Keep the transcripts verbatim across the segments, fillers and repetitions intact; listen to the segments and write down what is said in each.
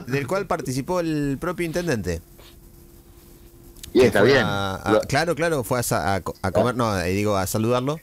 del cual participó el propio intendente. Y está bien. A, a, Lo... Claro, claro, fue a, a, a comer, no, digo, a saludarlo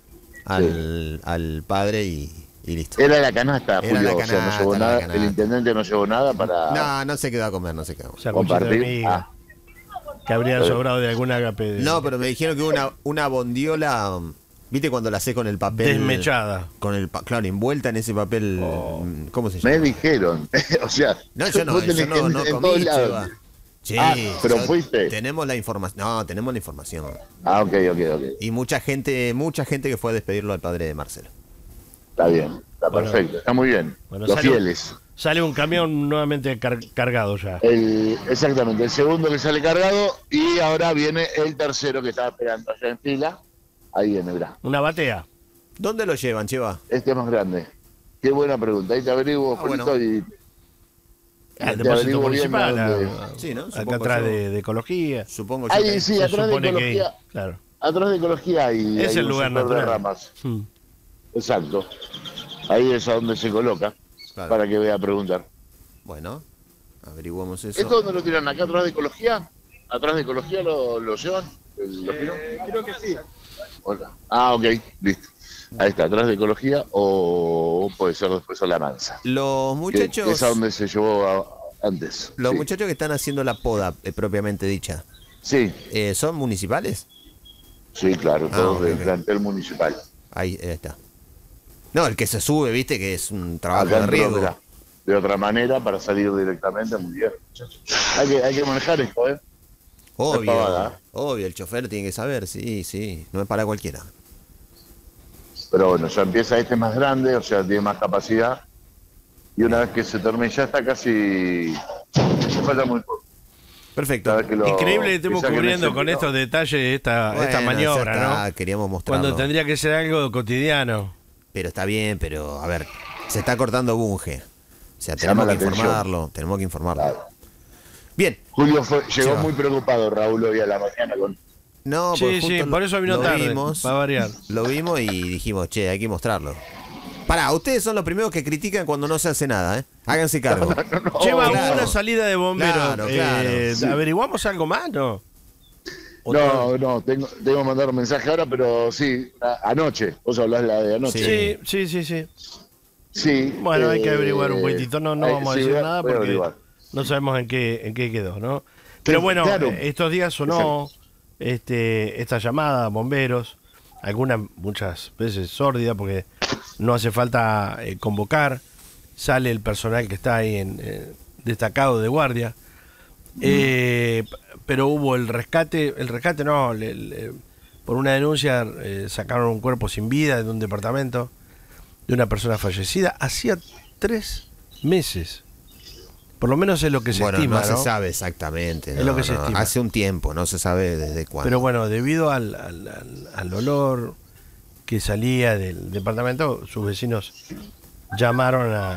al, sí. al padre y, y listo. Era la canasta, Julio, era la canasta, o sea, no llevó nada, el intendente no llevó nada para... No, no se quedó a comer, no se quedó. O sea, compartir. Ah. Que habría sobrado de alguna agape. De... No, pero me dijeron que hubo una, una bondiola, ¿viste cuando la haces con el papel? Desmechada. Con el, claro, envuelta en ese papel, oh. ¿cómo se llama? Me dijeron, o sea... No, yo no, yo no, no comí, Cheva. Sí, ah, pero fuiste. Tenemos la información. No, tenemos la información. Ah, ok, ok, ok. Y mucha gente, mucha gente que fue a despedirlo al padre de Marcelo. Está bien, está bueno, perfecto, está muy bien. Bueno, Los sale, fieles. Sale un camión nuevamente car cargado ya. El, exactamente, el segundo que sale cargado y ahora viene el tercero que estaba esperando allá en fila. Ahí viene, mirá. Una batea. ¿Dónde lo llevan, Cheva? Este es más grande. Qué buena pregunta. Ahí te averiguo, ah, bueno. y... El depósito municipal, bien, a, sí, ¿no? Acá atrás de, de ecología. Supongo yo. Ahí sí, atrás de ecología. Que, claro. Atrás de ecología hay, es hay el lugar natural. De ramas. Hmm. Exacto. Ahí es a donde se coloca. Claro. Para que vea a preguntar. Bueno, averiguamos eso. ¿Esto dónde lo tiran? ¿Acá atrás de ecología? ¿Atrás de ecología lo, lo llevan? ¿Lo eh, creo que sí. Hola. Ah, ok, listo. Ahí está, atrás de ecología o puede ser después a la mansa. Los muchachos... Que es a donde se llevó a, antes. Los sí. muchachos que están haciendo la poda, eh, propiamente dicha. Sí. Eh, ¿Son municipales? Sí, claro, ah, todos okay, del okay. plantel municipal. Ahí, ahí está. No, el que se sube, viste, que es un trabajo Acá de riesgo. Mira, de otra manera, para salir directamente, muy bien. Hay que, hay que manejar esto, ¿eh? Obvio, pavada, ¿eh? Obvio, el chofer tiene que saber, sí, sí, no es para cualquiera. Pero bueno, ya empieza este más grande, o sea, tiene más capacidad. Y una vez que se termine, ya está casi... Se falta muy poco. Perfecto. Que lo, Increíble que estemos que cubriendo con estos detalles esta, bueno, esta maniobra, está, ¿no? Queríamos mostrarlo. Cuando tendría que ser algo cotidiano. Pero está bien, pero a ver, se está cortando Bunge. O sea, tenemos que informarlo, tenemos que informarlo. Claro. Bien. Julio fue, llegó muy preocupado, Raúl, hoy a la mañana con... No, sí, sí, por eso vino tarde, vimos, para variar. Lo vimos y dijimos, che, hay que mostrarlo. Pará, ustedes son los primeros que critican cuando no se hace nada, ¿eh? Háganse cargo. No, no, no, Lleva claro. una salida de bomberos. Claro, claro. Eh, sí. ¿Averiguamos algo más, no? No, no, tengo, tengo que mandar un mensaje ahora, pero sí, a, anoche. Vos hablás la de anoche. Sí, sí, sí, sí. Sí. Bueno, eh, hay que averiguar un poquitito. No, no eh, vamos sí, a decir nada porque no sabemos en qué, en qué quedó, ¿no? Pero bueno, claro. eh, estos días sonó este, esta llamada a bomberos, algunas, muchas veces sórdida, porque no hace falta eh, convocar, sale el personal que está ahí en, eh, destacado de guardia, eh, pero hubo el rescate, el rescate no, le, le, por una denuncia eh, sacaron un cuerpo sin vida de un departamento de una persona fallecida, hacía tres meses. Por lo menos es lo que se bueno, estima, no, ¿no? se sabe exactamente. Es no, lo que se no, estima. Hace un tiempo, no se sabe desde cuándo. Pero bueno, debido al, al, al, al olor que salía del departamento, sus vecinos llamaron a,